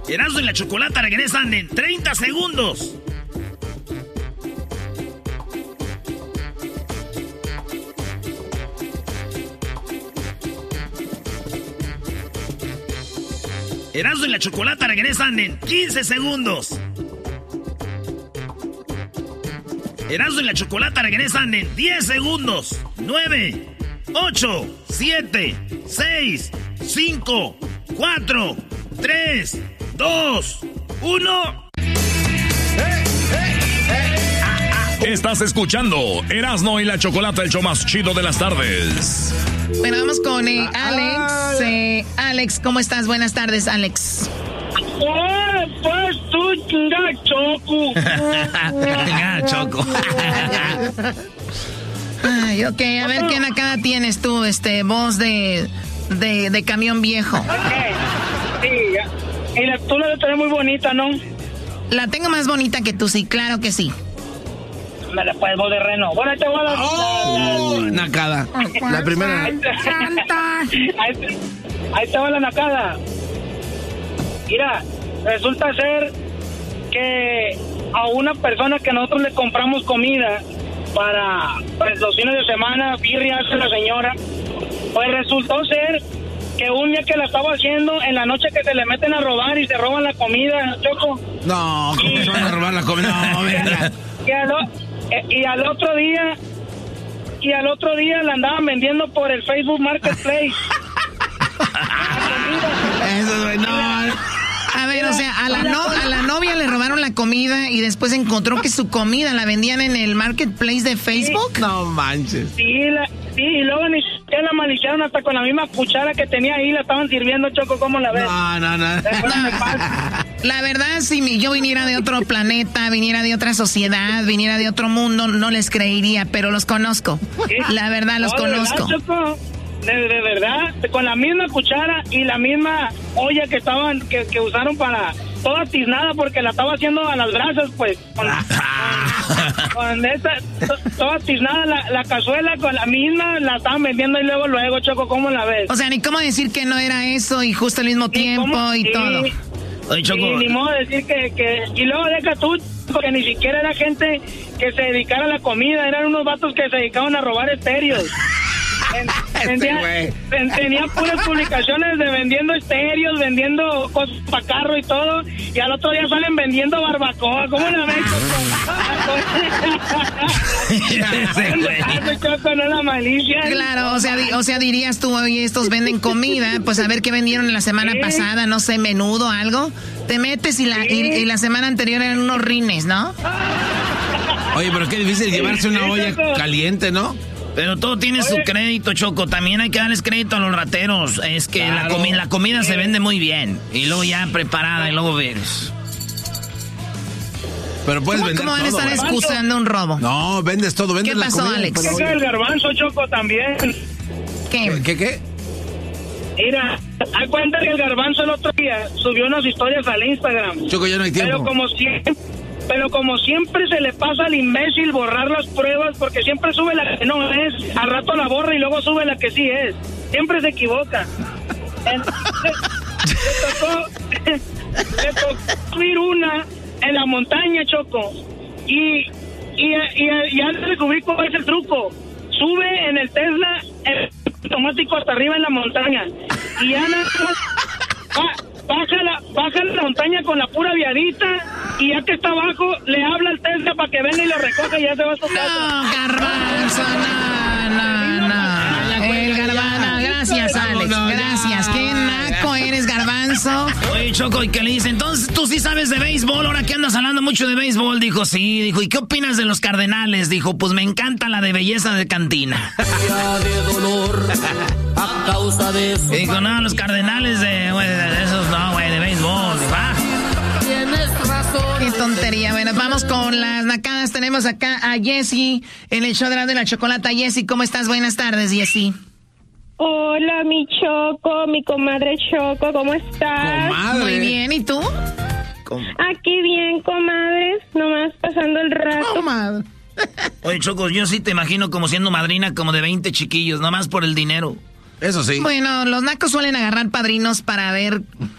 Erasmo y la Chocolata regresan en 30 segundos. Erasmo y la Chocolata regresan en 15 segundos. Erasmo y la Chocolata regresan en 10 segundos. 9, 8, 7, 6, 5, 4, 3, 2, 1. Estás escuchando Erasmo y la Chocolata, el show más chido de las tardes. Bueno, vamos con Alex. Alex, ¿cómo estás? Buenas tardes, Alex. Pues tú, chinga, Choco. Chinga, Choco. Ay, ok, a ver qué nacada tienes tú, voz de camión viejo. Sí, y tú la debes tener muy bonita, ¿no? La tengo más bonita que tú, sí, claro que sí. Me la puedes voz de reno. Bueno, ahí te voy a dar. Nacada. La primera. Ahí te va la nacada. Mira, resulta ser que a una persona que nosotros le compramos comida para pues, los fines de semana, birria hace la señora, pues resultó ser que un día que la estaba haciendo, en la noche que se le meten a robar y se roban la comida, Choco. No, ¿cómo se van a robar la comida? No, venga. Y al otro día la andaban vendiendo por el Facebook Marketplace. Eso no. A ver, o sea, a la novia le robaron la comida y después encontró que su comida la vendían en el Marketplace de Facebook. Sí. No manches. Sí, y luego ni siquiera la maliciaron hasta con la misma cuchara que tenía ahí, la estaban sirviendo, Choco, ¿cómo la ves? No. La verdad, si yo viniera de otro planeta, viniera de otra sociedad, viniera de otro mundo, no les creería, pero los conozco. ¿Sí? La verdad, los conozco. ¿De verdad, Choco? De verdad, con la misma cuchara y la misma olla que usaron para toda tiznada porque la estaba haciendo a las brasas, pues. Con esa, toda tiznada la cazuela con la misma la estaban vendiendo y luego, Choco, ¿cómo la ves? O sea, ni cómo decir que no era eso y justo al mismo tiempo y todo. Oye, Choco. Ni modo de decir que... Y luego deja tú, porque ni siquiera era gente que se dedicara a la comida, eran unos vatos que se dedicaban a robar estéreos. Tenía puras publicaciones de vendiendo estéreos, vendiendo cosas para carro y todo, y al otro día salen vendiendo barbacoa. ¿Cómo la ven? Choco, no la malicia. Claro, o sea, dirías tú, oye, estos venden comida, pues a ver qué vendieron en la semana pasada, no sé, menudo, algo. Te metes y la semana anterior eran unos rines, ¿no? Oye, pero qué difícil llevarse una olla caliente, ¿no? Pero todo tiene su crédito, Choco. También hay que darles crédito a los rateros. Es que claro, la comida se vende muy bien. Y luego ya preparada y luego ves. Pero puedes vender ¿Cómo van a todo, estar excusando un robo? No, vendes todo. Vendes ¿Qué pasó, la comida, Alex? ¿Qué es el garbanzo, Choco, también? ¿Qué? Mira, hay cuenta que el garbanzo el otro día subió unas historias al Instagram. Choco, ya no hay tiempo. Pero como siempre se le pasa al imbécil borrar las pruebas porque siempre sube la que no es, al rato la borra y luego sube la que sí es. Siempre se equivoca. Le tocó subir una en la montaña, Choco. Y ya descubrí cuál es el truco. Sube en el Tesla el automático hasta arriba en la montaña. Y ya baja la montaña con la pura viadita y ya que está abajo le habla al Tesla para que venga y lo recoja y ya se va a su casa. No, garbanzo, no. El garbanzo, gracias, Alex, gracias. Qué naco eres, garbanzo. Oye, Choco, ¿y qué le dice? Entonces, ¿tú sí sabes de béisbol? Ahora que andas hablando mucho de béisbol. Dijo, sí. Dijo, ¿y qué opinas de los Cardenales? Dijo, pues me encanta la de belleza de cantina. De dolor a causa de eso. Dijo, no, los Cardenales de esos no, güey, de béisbol. Va. Tienes razón. Qué tontería. Bueno, vamos con las nacadas. Tenemos acá a Jessie en el show de la Chocolata. Jessie, ¿cómo estás? Buenas tardes, Jessie. Hola, mi Choco, mi comadre Choco, ¿cómo estás? Comadre. Muy bien, ¿y tú? Aquí bien, comadres, nomás pasando el rato. Comadre. Oye, Choco, yo sí te imagino como siendo madrina como de 20 chiquillos, nomás por el dinero. Eso sí. Bueno, los nacos suelen agarrar padrinos para ver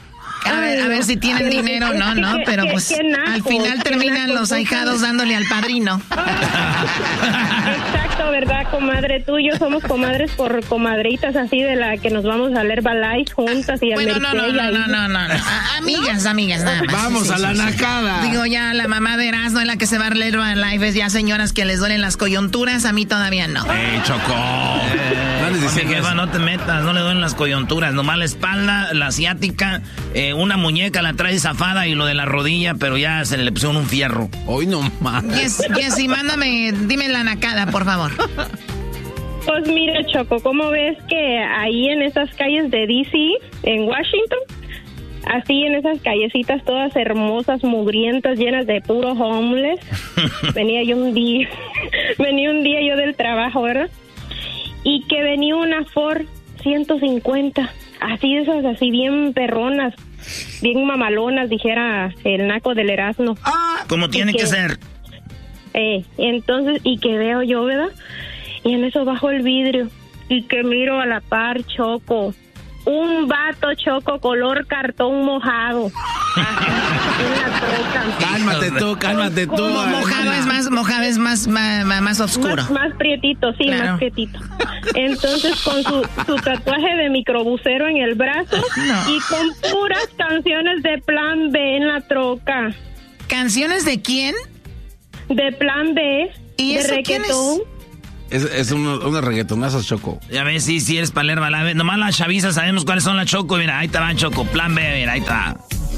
A ver si tienen dinero, no, pero pues al final terminan los ahijados dándole al padrino. Exacto, ¿verdad, comadre? Tú y yo somos comadres por comadritas así de la que nos vamos a leer Balais juntas y a bueno, no. Amigas, nada más. Vamos a la nacada. Digo, ya la mamá de Erasmo es la que se va a leer Balais, ya señoras que les duelen las coyunturas, a mí todavía no. Choco. Mi jefa, no te metas, no le duelen las coyunturas, nomás la espalda, la asiática, una muñeca la trae zafada y lo de la rodilla, pero ya se le pusieron un fierro. Hoy no más. Jessy, dime la nacada, por favor. Pues mira, Choco, ¿cómo ves que ahí en esas calles de D.C., en Washington, así en esas callecitas todas hermosas, mugrientas, llenas de puro homeless, venía un día yo del trabajo, ¿verdad? Y que venía una Ford 150, así de esas, así bien perronas, bien mamalonas, dijera el naco del Erasmo. Como tiene que ser. Entonces, y que veo yo, ¿verdad? Y en eso bajo el vidrio y que miro a la par, Choco, un vato, Choco, color cartón mojado. Cálmate tú. Mojado es más oscuro. Más prietito, sí, claro. Más prietito. Entonces con su tatuaje de microbusero en el brazo y con puras canciones de Plan B en la troca. ¿Canciones de quién? De Plan B. ¿Y de eso reggaetón. Es unos reggaetonazos, Choco. Ya ves, sí eres Palermo. Nomás las chavisas sabemos cuáles son las Choco. Mira, ahí te va, Choco. Plan B, mira, ahí está.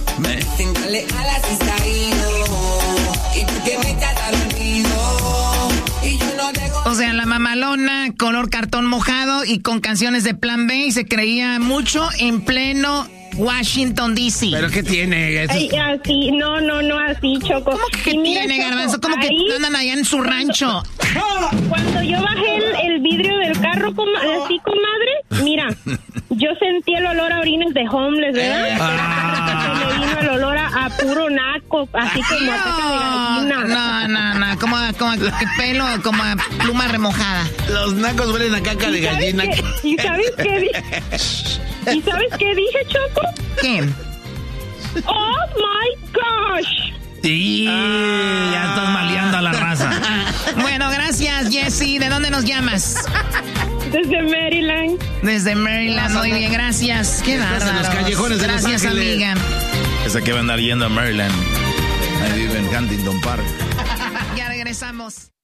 O sea, la mamalona, color cartón mojado y con canciones de Plan B y se creía mucho en pleno Washington, D.C. ¿Pero qué tiene? Ay, así, no, así, Choco. ¿Cómo que tiene, Choco, Garbanzo? ¿Cómo que andan allá en su rancho? Cuando yo bajé el vidrio del carro, así, comadre, mira, yo sentí el olor a orines de homeless, ¿verdad? Me vino el olor a puro naco, así como a caca de gallina. No, como que pelo, como a pluma remojada. Los nacos huelen a caca de gallina. ¿Y sabes qué dije? ¿Y sabes qué dije, Choco? ¿Qué? ¡Oh, my gosh! Sí, ya estás maleando a la raza. Bueno, gracias, Jessy. ¿De dónde nos llamas? Desde Maryland. Desde Maryland, muy bien, gracias. Qué bárbaro. En los callejones de Los Ángeles. Gracias, amiga. Esa que va a andar yendo a Maryland. Ahí vive en Huntington Park. Ya regresamos.